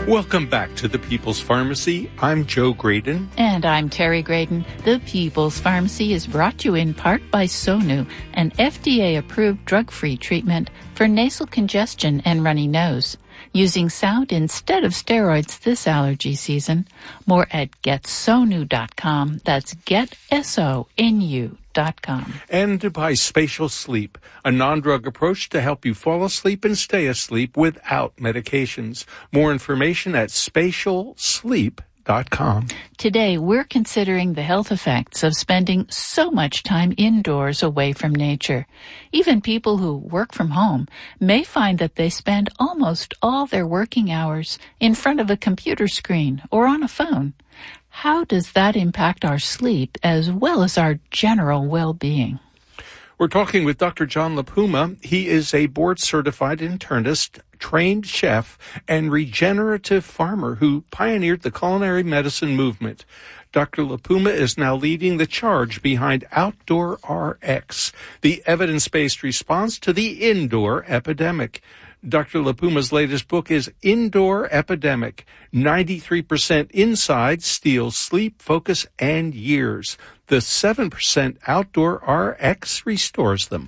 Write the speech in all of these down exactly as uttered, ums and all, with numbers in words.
Welcome back to the People's Pharmacy. I'm Joe Graydon. And I'm Terry Graydon. The People's Pharmacy is brought to you in part by Sonu, an F D A-approved drug-free treatment for nasal congestion and runny nose. Using sound instead of steroids this allergy season. More at get sonu dot com. That's get S O N U dot com. And by Spatial Sleep, a non-drug approach to help you fall asleep and stay asleep without medications. More information at spatial sleep dot com. Today, we're considering the health effects of spending so much time indoors away from nature. Even people who work from home may find that they spend almost all their working hours in front of a computer screen or on a phone. How does that impact our sleep as well as our general well-being? We're talking with Doctor John LaPuma. He is a board-certified internist, trained chef, and regenerative farmer who pioneered the culinary medicine movement. Doctor LaPuma is now leading the charge behind Outdoor R X, the evidence-based response to the indoor epidemic. Doctor LaPuma's latest book is Indoor Epidemic. ninety-three percent inside steals sleep, focus, and years. The seven percent Outdoor R X restores them.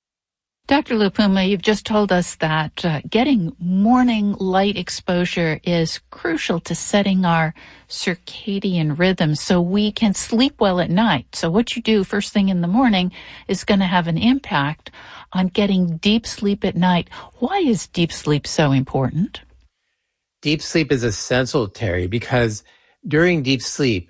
Doctor LaPuma, you've just told us that uh, getting morning light exposure is crucial to setting our circadian rhythm so we can sleep well at night. So what you do first thing in the morning is going to have an impact on getting deep sleep at night. Why is deep sleep so important? Deep sleep is essential, Terry, because during deep sleep,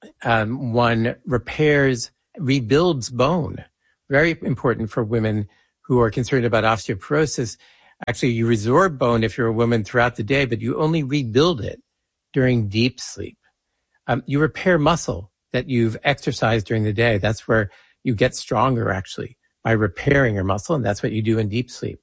um, one repairs, rebuilds bone. Very important for women who are concerned about osteoporosis. Actually, you resorb bone if you're a woman throughout the day, but you only rebuild it during deep sleep. Um, you repair muscle that you've exercised during the day. That's where you get stronger, actually, by repairing your muscle, and that's what you do in deep sleep.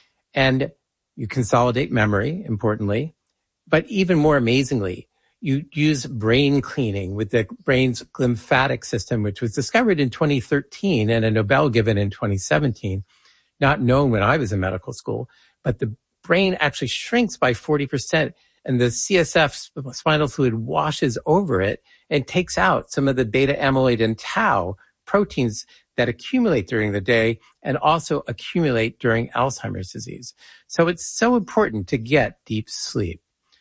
And you consolidate memory, importantly, but even more amazingly, you use brain cleaning with the brain's lymphatic system, which was discovered in twenty thirteen and a Nobel given in twenty seventeen. Not known when I was in medical school, but the brain actually shrinks by forty percent and the C S F, spinal fluid, washes over it and takes out some of the beta amyloid and tau proteins that accumulate during the day and also accumulate during Alzheimer's disease. So it's so important to get deep sleep.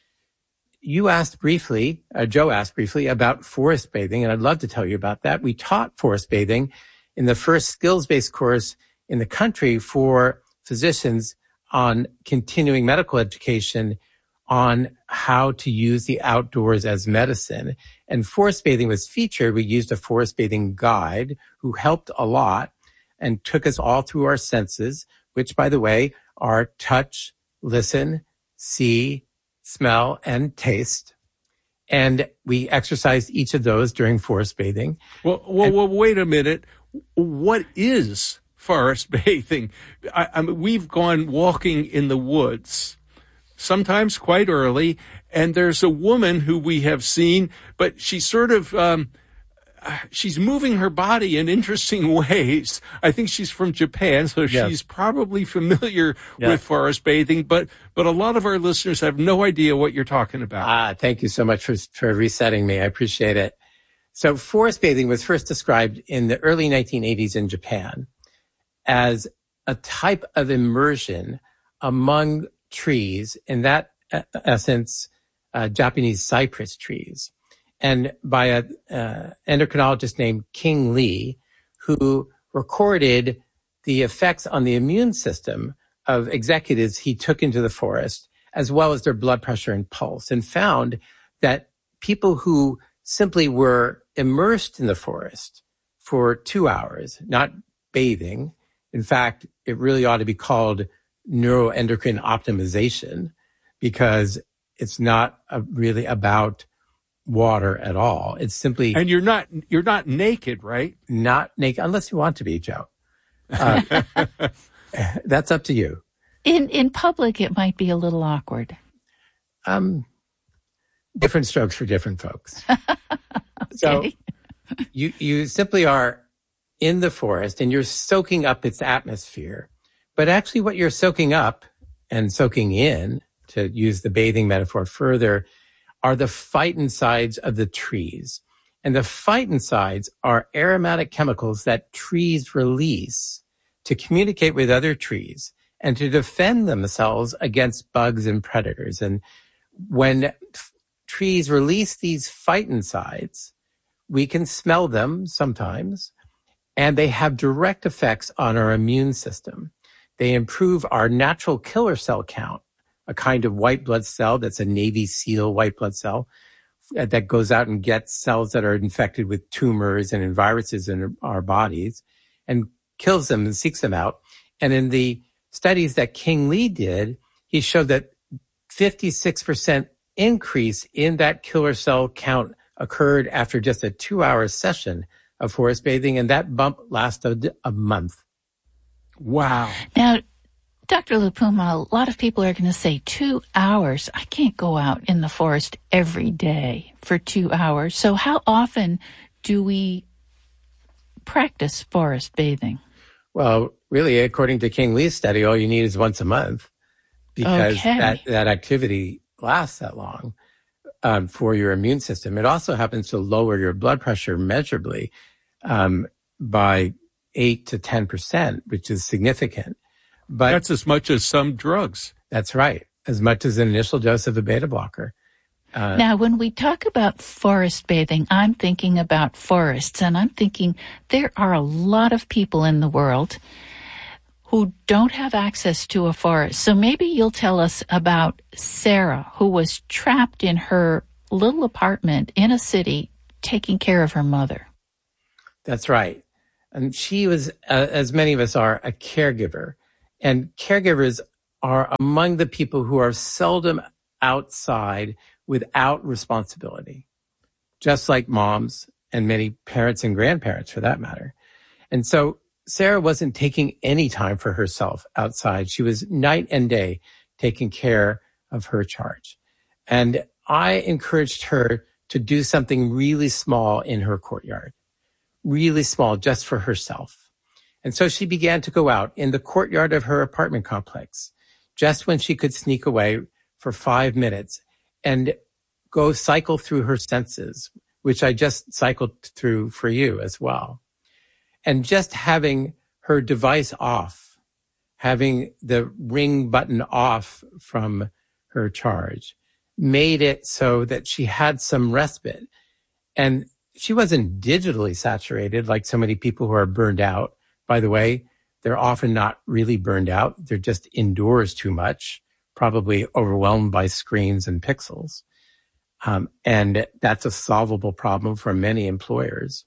You asked briefly, uh, Joe asked briefly about forest bathing, and I'd love to tell you about that. We taught forest bathing in the first skills-based course in the country for physicians on continuing medical education on how to use the outdoors as medicine. And forest bathing was featured. We used a forest bathing guide who helped a lot and took us all through our senses, which, by the way, are touch, listen, see, smell, and taste. And we exercised each of those during forest bathing. Well, well, and, well wait a minute. What is forest bathing? I, I mean, we've gone walking in the woods, sometimes quite early, and there's a woman who we have seen, but she's sort of, um, she's moving her body in interesting ways. I think she's from Japan, so yes. She's probably familiar yeah. with forest bathing, but, but a lot of our listeners have no idea what you're talking about. Ah, thank you so much for, for resetting me. I appreciate it. So forest bathing was first described in the early nineteen eighties in Japan as a type of immersion among trees, in that essence, uh, Japanese cypress trees, and by a uh, endocrinologist named King Lee, who recorded the effects on the immune system of executives he took into the forest, as well as their blood pressure and pulse, and found that people who simply were immersed in the forest for two hours, not bathing. In fact, it really ought to be called neuroendocrine optimization, because it's not a, really about water at all. It's simply... And you're not, you're not naked, right? Not naked, unless you want to be, Joe. Uh, that's up to you. In, in public, it might be a little awkward. Um, different strokes for different folks. Okay. So you, you simply are in the forest and you're soaking up its atmosphere. But actually what you're soaking up and soaking in, to use the bathing metaphor further, are the phytoncides of the trees. And the phytoncides are aromatic chemicals that trees release to communicate with other trees and to defend themselves against bugs and predators. And when f- trees release these phytoncides, we can smell them sometimes, and they have direct effects on our immune system. They improve our natural killer cell count, a kind of white blood cell that's a Navy SEAL white blood cell that goes out and gets cells that are infected with tumors and viruses in our bodies and kills them and seeks them out. And in the studies that King Lee did, he showed that fifty-six percent increase in that killer cell count occurred after just a two-hour session of forest bathing, and that bump lasted a month. Wow. Now, Doctor LaPuma, a lot of people are going to say two hours. I can't go out in the forest every day for two hours. So how often do we practice forest bathing? Well, really, according to King Lee's study, all you need is once a month because okay. that, that activity lasts that long um, for your immune system. It also happens to lower your blood pressure measurably um, by eight to ten percent, which is significant. But that's as much as some drugs. That's right. As much as an initial dose of a beta blocker. Uh, now, when we talk about forest bathing, I'm thinking about forests, and I'm thinking there are a lot of people in the world who don't have access to a forest. So maybe you'll tell us about Sarah, who was trapped in her little apartment in a city taking care of her mother. That's right. And she was, uh, as many of us are, a caregiver. And caregivers are among the people who are seldom outside without responsibility, just like moms and many parents and grandparents for that matter. And so Sarah wasn't taking any time for herself outside. She was night and day taking care of her charge. And I encouraged her to do something really small in her courtyard, really small just for herself. And so she began to go out in the courtyard of her apartment complex, just when she could sneak away for five minutes and go cycle through her senses, which I just cycled through for you as well. And just having her device off, having the ring button off from her charge, made it so that she had some respite. And she wasn't digitally saturated like so many people who are burned out. By the way, they're often not really burned out. They're just indoors too much, probably overwhelmed by screens and pixels. Um, and that's a solvable problem for many employers.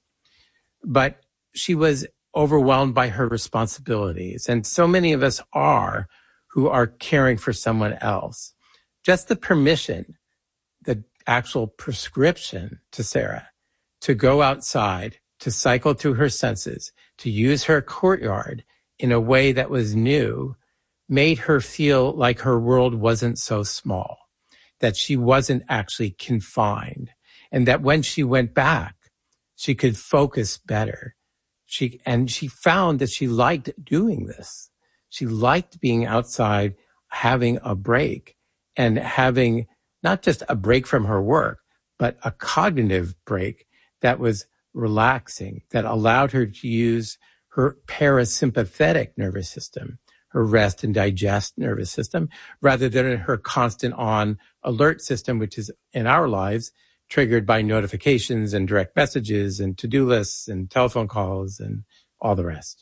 But she was overwhelmed by her responsibilities. And so many of us are who are caring for someone else. Just the permission, the actual prescription to Sarah to go outside, to cycle through her senses, to use her courtyard in a way that was new, made her feel like her world wasn't so small, that she wasn't actually confined, and that when she went back, she could focus better. She, and she found that she liked doing this. She liked being outside, having a break, and having not just a break from her work, but a cognitive break that was relaxing, that allowed her to use her parasympathetic nervous system, her rest and digest nervous system, rather than her constant on alert system, which is in our lives triggered by notifications and direct messages and to-do lists and telephone calls and all the rest.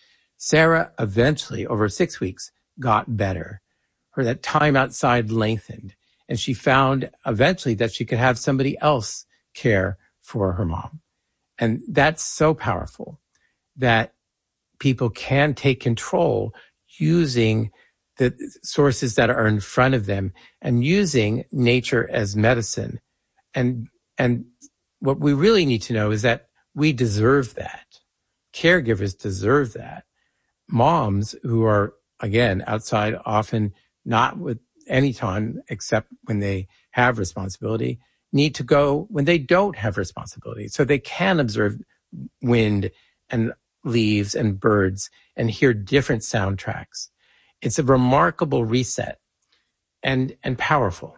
Sarah eventually, over six weeks, got better. Her that time outside lengthened, and she found eventually that she could have somebody else care for her mom. And that's so powerful that people can take control using the sources that are in front of them and using nature as medicine. And, and what we really need to know is that we deserve that. Caregivers deserve that. Moms who are, again, outside often not with any time except when they have responsibility, need to go when they don't have responsibility. So they can observe wind and leaves and birds and hear different soundtracks. It's a remarkable reset. and, and powerful.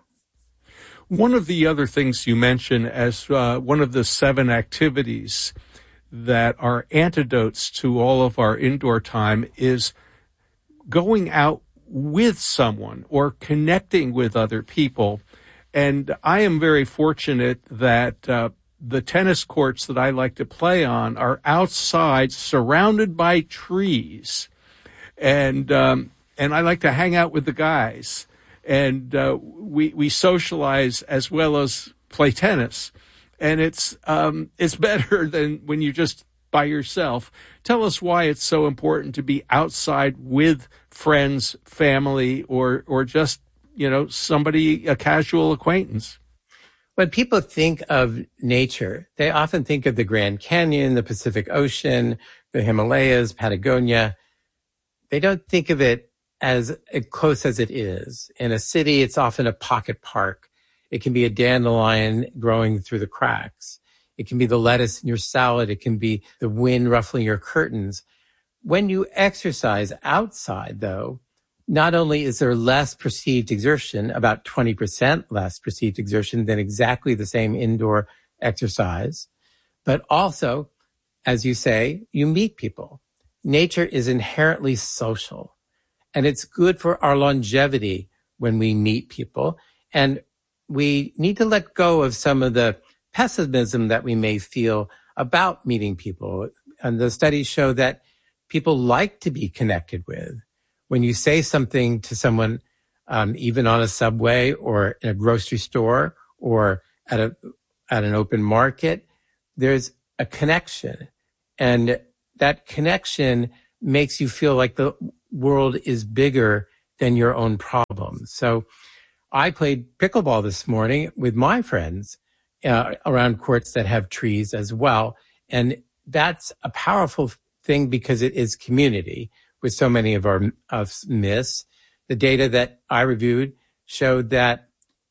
One of the other things you mentioned as uh, one of the seven activities that are antidotes to all of our indoor time is going out with someone or connecting with other people. And I am very fortunate that uh, the tennis courts that I like to play on are outside, surrounded by trees. And um, and I like to hang out with the guys. And uh, we we socialize as well as play tennis. And it's um, it's better than when you're just by yourself. Tell us why it's so important to be outside with friends, family, or or just, you know, somebody, a casual acquaintance. When people think of nature, they often think of the Grand Canyon, the Pacific Ocean, the Himalayas, Patagonia. They don't think of it as close as it is. In a city, it's often a pocket park. It can be a dandelion growing through the cracks. It can be the lettuce in your salad. It can be the wind ruffling your curtains. When you exercise outside, though, not only is there less perceived exertion, about twenty percent less perceived exertion than exactly the same indoor exercise, but also, as you say, you meet people. Nature is inherently social, and it's good for our longevity when we meet people. And we need to let go of some of the pessimism that we may feel about meeting people. And the studies show that people like to be connected with. When you say something to someone, um, even on a subway or in a grocery store or at a at an open market, there's a connection. And that connection makes you feel like the world is bigger than your own problems. So I played pickleball this morning with my friends uh, around courts that have trees as well. And that's a powerful thing because it is community, which so many of our us miss. The data that I reviewed showed that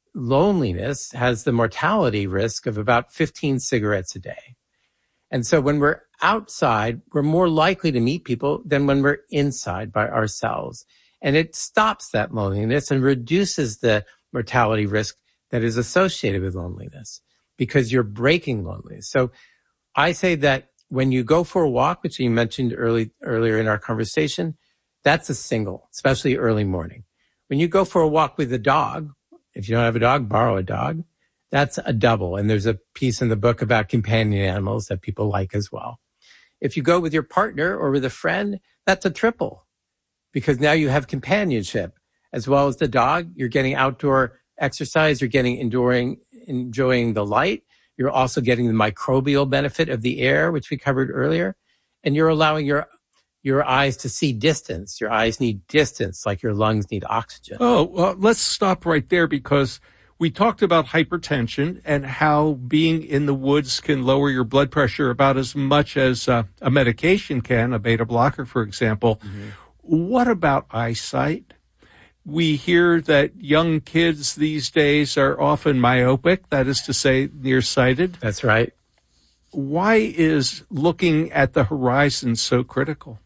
loneliness has the mortality risk of about fifteen cigarettes a day. And so when we're outside, we're more likely to meet people than when we're inside by ourselves. And it stops that loneliness and reduces the mortality risk that is associated with loneliness because you're breaking loneliness. So I say that when you go for a walk, which you mentioned early, earlier in our conversation, that's a single, especially early morning. When you go for a walk with a dog, if you don't have a dog, borrow a dog. That's a double. And there's a piece in the book about companion animals that people like as well. If you go with your partner or with a friend, that's a triple because now you have companionship as well as the dog. You're getting outdoor exercise. You're getting enduring, enjoying the light. You're also getting the microbial benefit of the air, which we covered earlier. And you're allowing your your eyes to see distance. Your eyes need distance like your lungs need oxygen. Oh, well, let's stop right there because we talked about hypertension and how being in the woods can lower your blood pressure about as much as uh, a medication can, a beta blocker, for example. Mm-hmm. What about eyesight? We hear that young kids these days are often myopic, that is to say, nearsighted. That's right. Why is looking at the horizon so critical?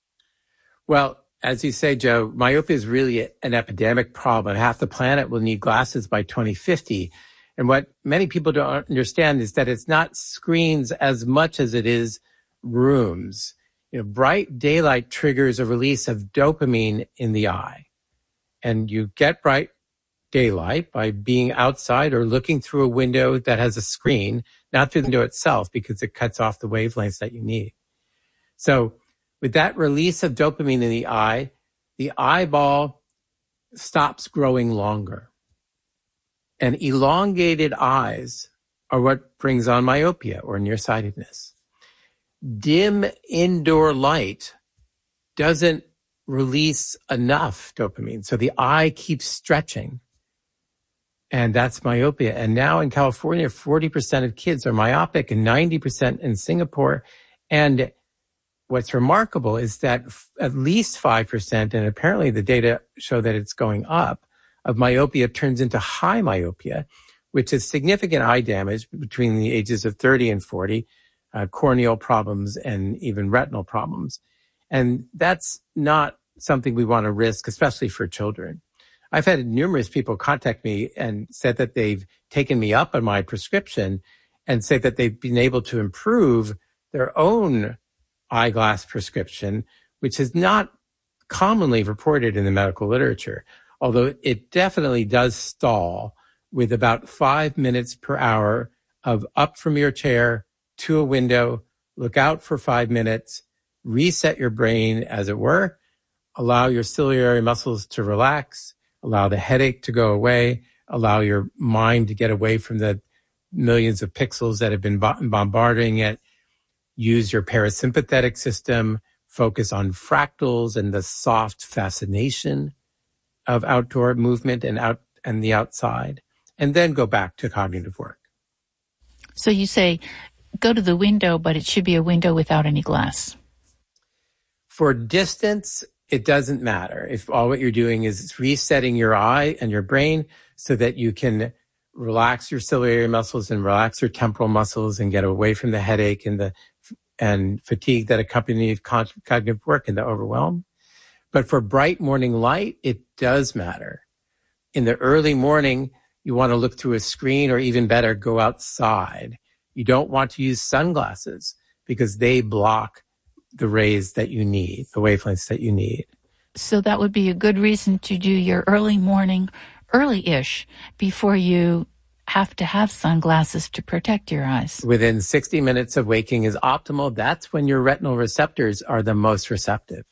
Well, as you say, Joe, myopia is really an epidemic problem. Half the planet will need glasses by twenty fifty. And what many people don't understand is that it's not screens as much as it is rooms. You know, bright daylight triggers a release of dopamine in the eye. And you get bright daylight by being outside or looking through a window that has a screen, not through the window itself because it cuts off the wavelengths that you need. So with that release of dopamine in the eye, the eyeball stops growing longer. And elongated eyes are what brings on myopia or nearsightedness. Dim indoor light doesn't release enough dopamine. So the eye keeps stretching. And that's myopia. And now in California, forty percent of kids are myopic and ninety percent in Singapore. And what's remarkable is that at least five percent, and apparently the data show that it's going up, of myopia turns into high myopia, which is significant eye damage between the ages of thirty and forty, uh, corneal problems and even retinal problems. And that's not something we want to risk, especially for children. I've had numerous people contact me and said that they've taken me up on my prescription and say that they've been able to improve their own eyeglass prescription, which is not commonly reported in the medical literature, although it definitely does stall with about five minutes per hour of up from your chair to a window, look out for five minutes, reset your brain, as it were, allow your ciliary muscles to relax, allow the headache to go away, allow your mind to get away from the millions of pixels that have been bombarding it, use your parasympathetic system, focus on fractals and the soft fascination of outdoor movement and out and the outside, and then go back to cognitive work. So you say, go to the window, but it should be a window without any glass. For distance, it doesn't matter. If all what you're doing is resetting your eye and your brain so that you can relax your ciliary muscles and relax your temporal muscles and get away from the headache and the and fatigue that accompanies cognitive work and the overwhelm. But for bright morning light, it does matter. In the early morning, you want to look through a screen, or even better, go outside. You don't want to use sunglasses because they block the rays that you need, the wavelengths that you need. So that would be a good reason to do your early morning, early-ish, before you have to have sunglasses to protect your eyes. Within sixty minutes of waking is optimal. That's when your retinal receptors are the most receptive.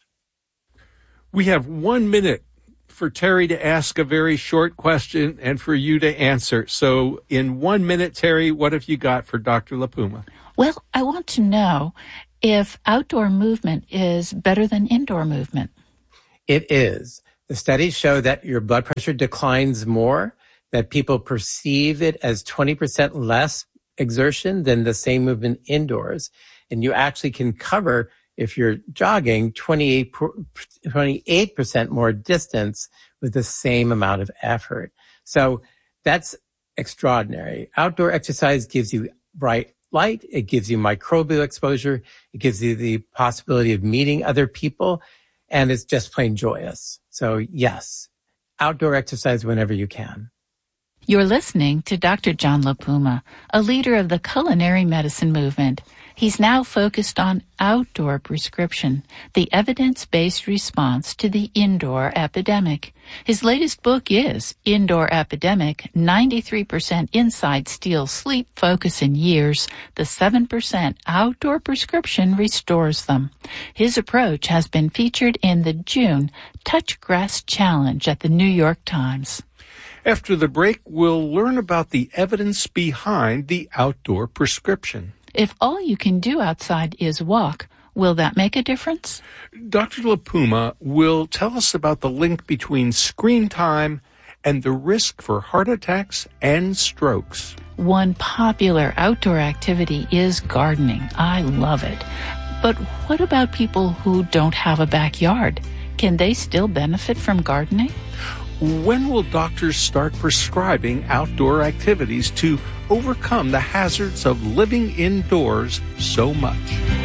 We have one minute for Terry to ask a very short question and for you to answer. So in one minute, Terry, what have you got for Doctor LaPuma? Well, I want to know if outdoor movement is better than indoor movement. It is. The studies show that your blood pressure declines more, that people perceive it as twenty percent less exertion than the same movement indoors. And you actually can cover, if you're jogging, twenty-eight percent more distance with the same amount of effort. So that's extraordinary. Outdoor exercise gives you bright light. It gives you microbial exposure. It gives you the possibility of meeting other people. And it's just plain joyous. So yes, outdoor exercise whenever you can. You're listening to Doctor John LaPuma, a leader of the culinary medicine movement. He's now focused on outdoor prescription, the evidence-based response to the indoor epidemic. His latest book is Indoor Epidemic, ninety-three percent Inside Steals Sleep Focus in Years. The seven percent outdoor prescription restores them. His approach has been featured in the June Touch Grass Challenge at the New York Times. After the break, we'll learn about the evidence behind the outdoor prescription. If all you can do outside is walk, will that make a difference? Doctor LaPuma will tell us about the link between screen time and the risk for heart attacks and strokes. One popular outdoor activity is gardening. I love it. But what about people who don't have a backyard? Can they still benefit from gardening? When will doctors start prescribing outdoor activities to overcome the hazards of living indoors so much?